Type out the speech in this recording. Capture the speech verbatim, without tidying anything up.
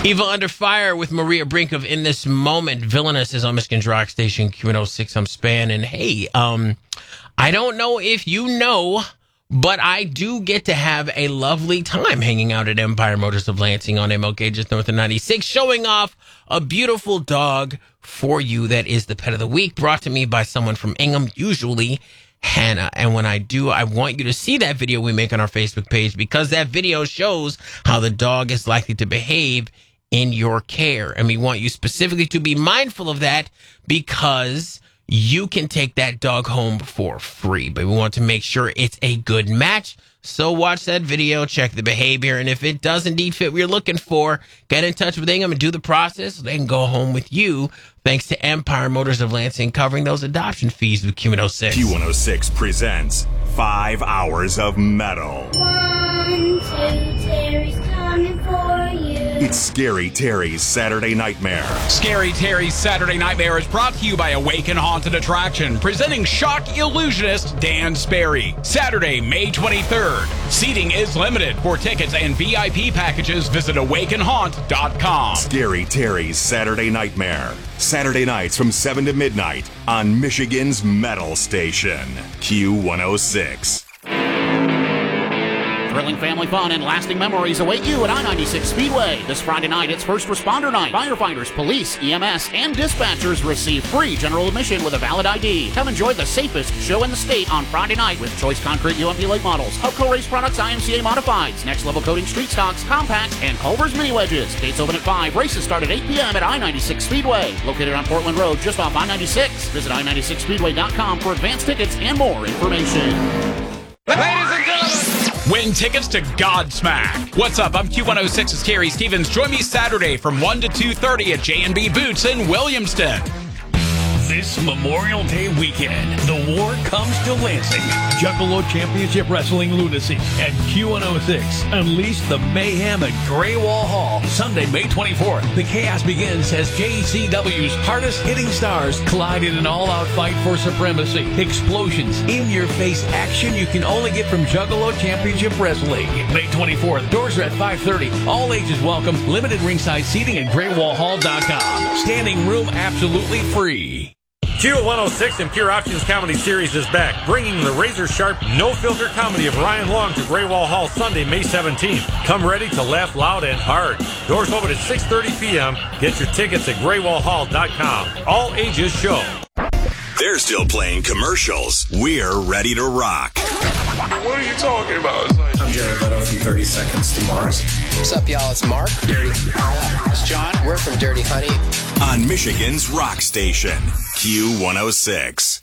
Evil Under Fire with Maria Brink of In This Moment. Villainous is on Michigan's Rock Station, Q one oh six. I'm Span. And hey, um, I don't know if you know, but I do get to have a lovely time hanging out at Empire Motors of Lansing on M L K just north of ninety-six, showing off a beautiful dog for you that is the pet of the week, brought to me by someone from Ingham, usually Hannah. And when I do, I want you to see that video we make on our Facebook page, because that video shows how the dog is likely to behave in your care. And we want you specifically to be mindful of that, because you can take that dog home for free. But we want to make sure it's a good match. So watch that video, check the behavior, and if it does indeed fit what you're looking for, get in touch with Ingham and do the process. They can go home with you, thanks to Empire Motors of Lansing, covering those adoption fees with Q one oh six. Q one oh six presents Five Hours of Metal. One, two, Terry's coming for you. It's Scary Terry's Saturday Nightmare. Scary Terry's Saturday Nightmare is brought to you by Awaken Haunted Attraction, presenting shock illusionist Dan Sperry. Saturday, May twenty-third. Seating is limited. For tickets and V I P packages, visit awaken haunt dot com. Scary Terry's Saturday Nightmare. Saturday nights from seven to midnight on Michigan's Metal Station, Q one oh six. Thrilling family fun and lasting memories await you at I ninety-six Speedway. This Friday night, it's First Responder Night. Firefighters, police, E M S, and dispatchers receive free general admission with a valid I D. Come enjoy the safest show in the state on Friday night with Choice Concrete U M P late models, Hubco Race Products I M C A Modifieds, Next Level Coating Street Stocks, Compacts, and Culver's Mini Wedges. Gates open at five. Races start at eight p.m. at I ninety-six Speedway. Located on Portland Road, just off I ninety-six. Visit I ninety-six speedway dot com for advanced tickets and more information. Ladies and gentlemen, win tickets to Godsmack. What's up? I'm Q one oh six's Carrie Stevens. Join me Saturday from one to two thirty at J and B Boots in Williamston. This Memorial Day weekend, the war comes to Lansing. Juggalo Championship Wrestling Lunacy and Q one oh six unleash the mayhem at Gray Wall Hall. Sunday, May twenty-fourth, the chaos begins as J C W's hardest-hitting stars collide in an all-out fight for supremacy. Explosions, in-your-face action you can only get from Juggalo Championship Wrestling. May twenty-fourth, doors are at five thirty. All ages welcome. Limited ringside seating at gray wall hall dot com. Standing room absolutely free. Q one oh six and Pure Options Comedy Series is back, bringing the razor-sharp, no-filter comedy of Ryan Long to Gray Wall Hall Sunday, May seventeenth. Come ready to laugh loud and hard. Doors open at six thirty p.m. Get your tickets at gray wall hall dot com. All ages show. They're still playing commercials. We're ready to rock. What are you talking about? I'm Jared Leto from thirty seconds to Mars. What's up, y'all? It's Mark. Dirty. It's John. We're from Dirty Honey. On Michigan's Rock Station, Q one oh six.